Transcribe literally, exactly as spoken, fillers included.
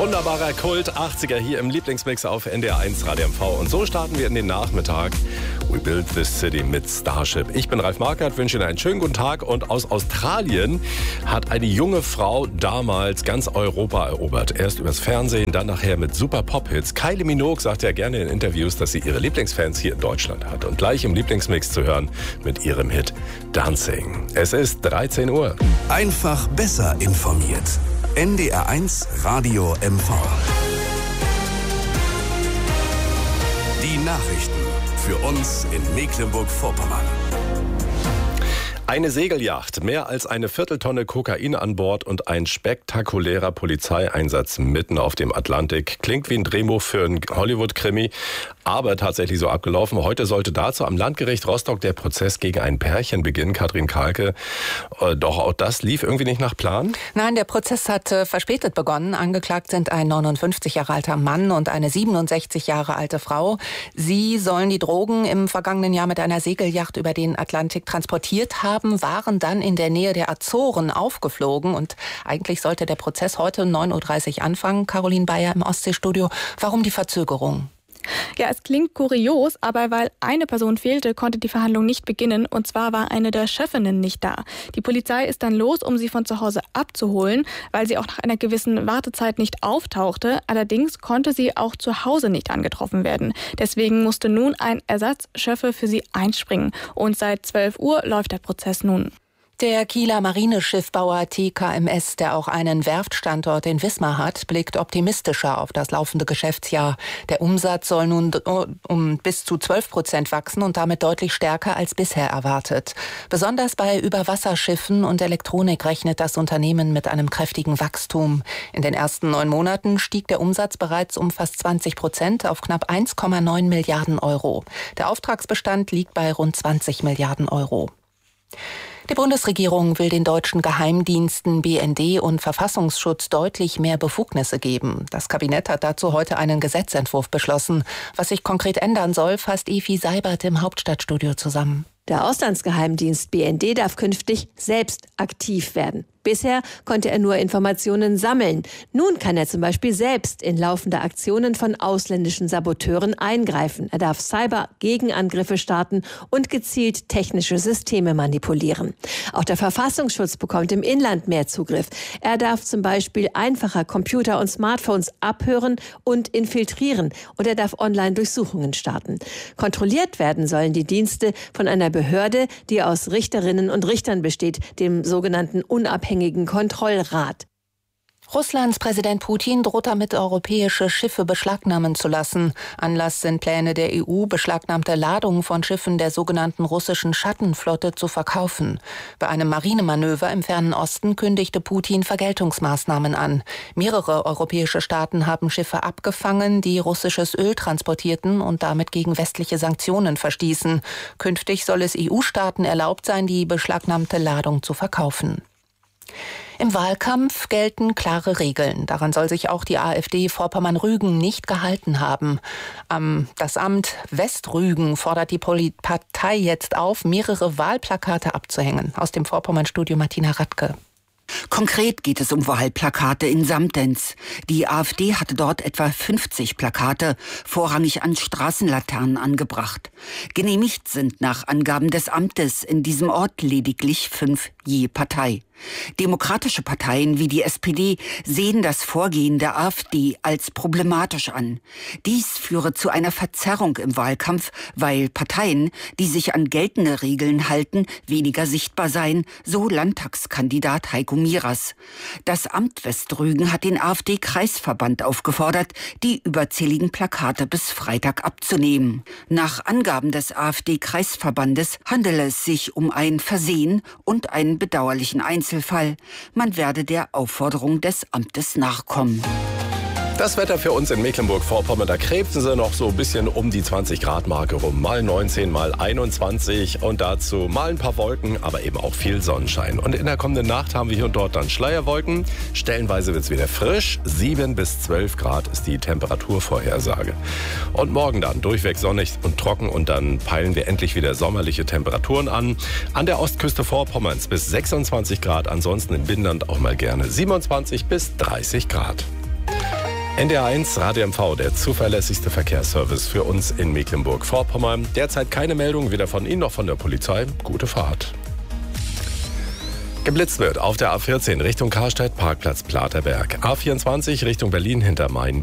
Wunderbarer Kult achtziger hier im Lieblingsmix auf N D R eins Radio M V. Und so starten wir in den Nachmittag. We build this city mit Starship. Ich bin Ralf Markert, wünsche Ihnen einen schönen guten Tag. Und aus Australien hat eine junge Frau damals ganz Europa erobert. Erst übers Fernsehen, dann nachher mit super Pop-Hits. Kylie Minogue sagt ja gerne in Interviews, dass sie ihre Lieblingsfans hier in Deutschland hat. Und gleich im Lieblingsmix zu hören mit ihrem Hit Dancing. Es ist dreizehn Uhr. Einfach besser informiert. N D R eins Radio M V. Die Nachrichten für uns in Mecklenburg-Vorpommern. Eine Segelyacht, mehr als eine Vierteltonne Kokain an Bord und ein spektakulärer Polizeieinsatz mitten auf dem Atlantik. Klingt wie ein Drehbuch für einen Hollywood-Krimi, aber tatsächlich so abgelaufen. Heute sollte dazu am Landgericht Rostock der Prozess gegen ein Pärchen beginnen, Katrin Kahlke. Doch auch das lief irgendwie nicht nach Plan? Nein, der Prozess hat äh, verspätet begonnen. Angeklagt sind ein neunundfünfzig Jahre alter Mann und eine siebenundsechzig Jahre alte Frau. Sie sollen die Drogen im vergangenen Jahr mit einer Segelyacht über den Atlantik transportiert haben, waren dann in der Nähe der Azoren aufgeflogen und eigentlich sollte der Prozess heute um neun Uhr dreißig anfangen. Caroline Bayer im Ostseestudio. Warum die Verzögerung? Ja, es klingt kurios, aber weil eine Person fehlte, konnte die Verhandlung nicht beginnen. Und zwar war eine der Chefinnen nicht da. Die Polizei ist dann los, um sie von zu Hause abzuholen, weil sie auch nach einer gewissen Wartezeit nicht auftauchte. Allerdings konnte sie auch zu Hause nicht angetroffen werden. Deswegen musste nun ein Ersatzchefe für sie einspringen. Und seit zwölf Uhr läuft der Prozess nun. Der Kieler Marineschiffbauer T K M S, der auch einen Werftstandort in Wismar hat, blickt optimistischer auf das laufende Geschäftsjahr. Der Umsatz soll nun um bis zu zwölf Prozent wachsen und damit deutlich stärker als bisher erwartet. Besonders bei Überwasserschiffen und Elektronik rechnet das Unternehmen mit einem kräftigen Wachstum. In den ersten neun Monaten stieg der Umsatz bereits um fast zwanzig Prozent auf knapp eins Komma neun Milliarden Euro. Der Auftragsbestand liegt bei rund zwanzig Milliarden Euro. Die Bundesregierung will den deutschen Geheimdiensten B N D und Verfassungsschutz deutlich mehr Befugnisse geben. Das Kabinett hat dazu heute einen Gesetzentwurf beschlossen. Was sich konkret ändern soll, fasst Evi Seibert im Hauptstadtstudio zusammen. Der Auslandsgeheimdienst B N D darf künftig selbst aktiv werden. Bisher konnte er nur Informationen sammeln. Nun kann er zum Beispiel selbst in laufende Aktionen von ausländischen Saboteuren eingreifen. Er darf Cyber-Gegenangriffe starten und gezielt technische Systeme manipulieren. Auch der Verfassungsschutz bekommt im Inland mehr Zugriff. Er darf zum Beispiel einfacher Computer und Smartphones abhören und infiltrieren. Und er darf Online-Durchsuchungen starten. Kontrolliert werden sollen die Dienste von einer Behörde, die aus Richterinnen und Richtern besteht, dem sogenannten unabhängigen Kontrollrat. Russlands Präsident Putin droht damit, europäische Schiffe beschlagnahmen zu lassen. Anlass sind Pläne der E U, beschlagnahmte Ladungen von Schiffen der sogenannten russischen Schattenflotte zu verkaufen. Bei einem Marinemanöver im Fernen Osten kündigte Putin Vergeltungsmaßnahmen an. Mehrere europäische Staaten haben Schiffe abgefangen, die russisches Öl transportierten und damit gegen westliche Sanktionen verstießen. Künftig soll es E U-Staaten erlaubt sein, die beschlagnahmte Ladung zu verkaufen. Im Wahlkampf gelten klare Regeln. Daran soll sich auch die AfD Vorpommern-Rügen nicht gehalten haben. Ähm, das Amt Westrügen fordert die Partei jetzt auf, mehrere Wahlplakate abzuhängen. Aus dem Vorpommern-Studio Martina Radke. Konkret geht es um Wahlplakate in Samtens. Die AfD hatte dort etwa fünfzig Plakate, vorrangig an Straßenlaternen angebracht. Genehmigt sind nach Angaben des Amtes in diesem Ort lediglich fünf je Partei. Demokratische Parteien wie die S P D sehen das Vorgehen der AfD als problematisch an. Dies führe zu einer Verzerrung im Wahlkampf, weil Parteien, die sich an geltende Regeln halten, weniger sichtbar seien, so Landtagskandidat Heiko Miras. Das Amt Westrügen hat den AfD-Kreisverband aufgefordert, die überzähligen Plakate bis Freitag abzunehmen. Nach Angaben des AfD-Kreisverbandes handele es sich um ein Versehen und einen bedauerlichen Einzelfall. Man werde der Aufforderung des Amtes nachkommen. Das Wetter für uns in Mecklenburg-Vorpommern, da krebsen sie noch so ein bisschen um die zwanzig Grad Marke rum. Mal neunzehn, mal einundzwanzig und dazu mal ein paar Wolken, aber eben auch viel Sonnenschein. Und in der kommenden Nacht haben wir hier und dort dann Schleierwolken. Stellenweise wird es wieder frisch. sieben bis zwölf Grad ist die Temperaturvorhersage. Und morgen dann durchweg sonnig und trocken und dann peilen wir endlich wieder sommerliche Temperaturen an. An der Ostküste Vorpommerns bis sechsundzwanzig Grad, ansonsten im Binnenland auch mal gerne siebenundzwanzig bis dreißig Grad. N D R eins Radio M V, der zuverlässigste Verkehrsservice für uns in Mecklenburg-Vorpommern. Derzeit keine Meldung, weder von Ihnen noch von der Polizei. Gute Fahrt. Geblitzt wird auf der A vierzehn Richtung Karstadt, Parkplatz Platerberg. A vierundzwanzig Richtung Berlin hinter Main.